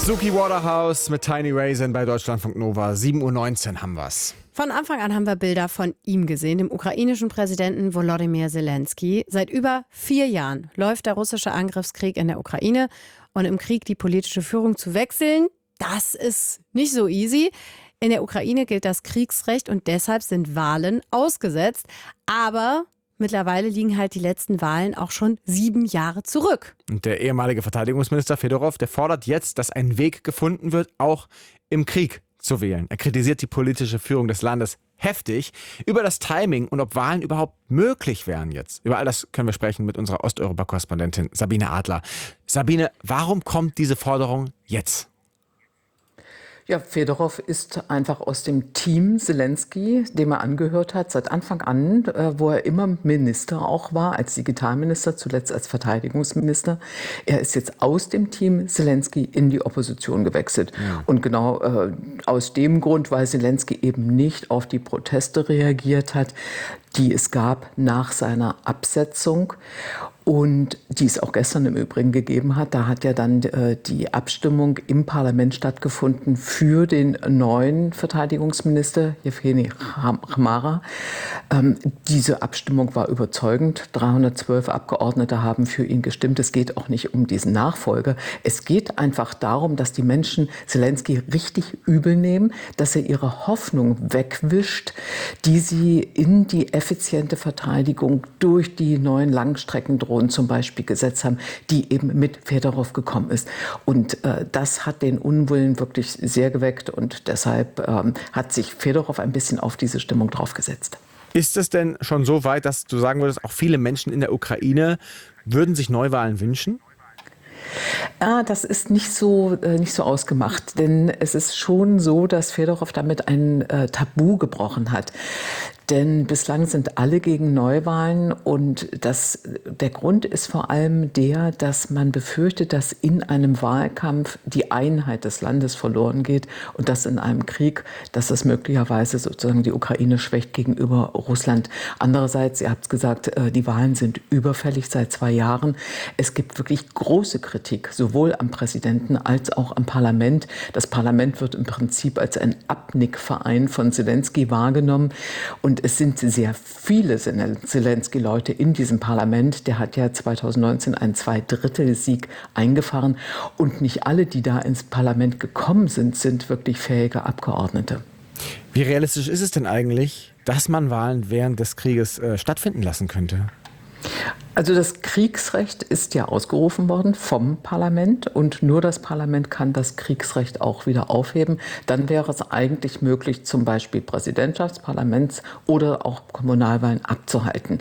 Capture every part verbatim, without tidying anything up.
Suki Waterhouse mit Tiny Raisin bei Deutschlandfunk Nova. sieben Uhr neunzehn haben wir's. Von Anfang an haben wir Bilder von ihm gesehen, dem ukrainischen Präsidenten Volodymyr Zelensky. Seit über vier Jahren läuft der russische Angriffskrieg in der Ukraine. Und im Krieg die politische Führung zu wechseln, das ist nicht so easy. In der Ukraine gilt das Kriegsrecht und deshalb sind Wahlen ausgesetzt. Aber mittlerweile liegen halt die letzten Wahlen auch schon sieben Jahre zurück. Und der ehemalige Verteidigungsminister Fedorov, der fordert jetzt, dass ein Weg gefunden wird, auch im Krieg zu wählen. Er kritisiert die politische Führung des Landes heftig über das Timing und ob Wahlen überhaupt möglich wären jetzt. Über all das können wir sprechen mit unserer Osteuropa-Korrespondentin Sabine Adler. Sabine, warum kommt diese Forderung jetzt? Ja, Fedorov ist einfach aus dem Team Zelensky, dem er angehört hat, seit Anfang an, äh, wo er immer Minister auch war, als Digitalminister, zuletzt als Verteidigungsminister. Er ist jetzt aus dem Team Zelensky in die Opposition gewechselt. Ja. Und genau äh, aus dem Grund, weil Zelensky eben nicht auf die Proteste reagiert hat, die es gab nach seiner Absetzung und die es auch gestern im Übrigen gegeben hat. Da hat ja dann äh, die Abstimmung im Parlament stattgefunden für den neuen Verteidigungsminister, Jewgeni Chmara. Ähm, diese Abstimmung war überzeugend. dreihundertzwölf Abgeordnete haben für ihn gestimmt. Es geht auch nicht um diesen Nachfolger. Es geht einfach darum, dass die Menschen Zelensky richtig übel nehmen, dass er ihre Hoffnung wegwischt, die sie in die effiziente Verteidigung durch die neuen Langstreckendrohnen zum Beispiel gesetzt haben, die eben mit Fedorov gekommen ist. Und äh, das hat den Unwillen wirklich sehr geweckt und deshalb ähm, hat sich Fedorov ein bisschen auf diese Stimmung draufgesetzt. Ist es denn schon so weit, dass du sagen würdest, auch viele Menschen in der Ukraine würden sich Neuwahlen wünschen? Ja, das ist nicht so, äh, nicht so ausgemacht, denn es ist schon so, dass Fedorov damit ein äh, Tabu gebrochen hat. Denn bislang sind alle gegen Neuwahlen und das, der Grund ist vor allem der, dass man befürchtet, dass in einem Wahlkampf die Einheit des Landes verloren geht und dass in einem Krieg, dass das möglicherweise sozusagen die Ukraine schwächt gegenüber Russland. Andererseits, ihr habt es gesagt, die Wahlen sind überfällig seit zwei Jahren. Es gibt wirklich große Kritik, sowohl am Präsidenten als auch am Parlament. Das Parlament wird im Prinzip als ein Abnickverein von Zelensky wahrgenommen und es sind sehr viele Zelensky-Leute in diesem Parlament. Der hat ja zweitausendneunzehn einen Zweidrittel-Sieg eingefahren. Und nicht alle, die da ins Parlament gekommen sind, sind wirklich fähige Abgeordnete. Wie realistisch ist es denn eigentlich, dass man Wahlen während des Krieges äh, stattfinden lassen könnte? Also das Kriegsrecht ist ja ausgerufen worden vom Parlament und nur das Parlament kann das Kriegsrecht auch wieder aufheben. Dann wäre es eigentlich möglich, zum Beispiel Präsidentschafts-, Parlaments- oder auch Kommunalwahlen abzuhalten.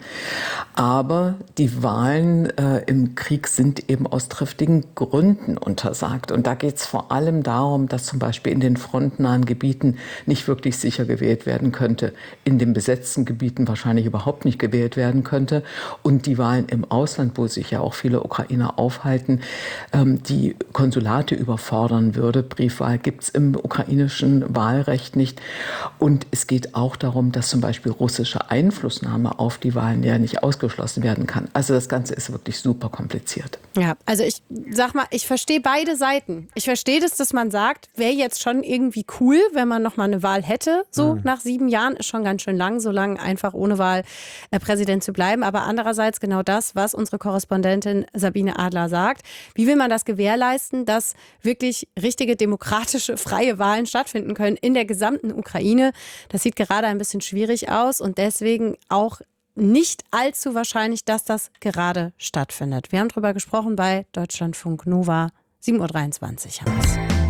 Aber die Wahlen äh, im Krieg sind eben aus triftigen Gründen untersagt. Und da geht es vor allem darum, dass zum Beispiel in den frontnahen Gebieten nicht wirklich sicher gewählt werden könnte, in den besetzten Gebieten wahrscheinlich überhaupt nicht gewählt werden könnte und die Wahlen im Ausland, wo sich ja auch viele Ukrainer aufhalten, ähm, die Konsulate überfordern würde. Briefwahl gibt es im ukrainischen Wahlrecht nicht. Und es geht auch darum, dass zum Beispiel russische Einflussnahme auf die Wahlen ja nicht ausgeschlossen werden kann. Also das Ganze ist wirklich super kompliziert. Ja, also ich sag mal, ich verstehe beide Seiten. Ich verstehe das, dass man sagt, wäre jetzt schon irgendwie cool, wenn man noch mal eine Wahl hätte. So mhm. nach sieben Jahren ist schon ganz schön lang, so lange einfach ohne Wahl äh, Präsident zu bleiben. Aber andererseits genau das, was unsere Korrespondentin Sabine Adler sagt. Wie will man das gewährleisten, dass wirklich richtige demokratische, freie Wahlen stattfinden können in der gesamten Ukraine? Das sieht gerade ein bisschen schwierig aus und deswegen auch nicht allzu wahrscheinlich, dass das gerade stattfindet. Wir haben darüber gesprochen bei Deutschlandfunk Nova. sieben Uhr dreiundzwanzig haben wir es.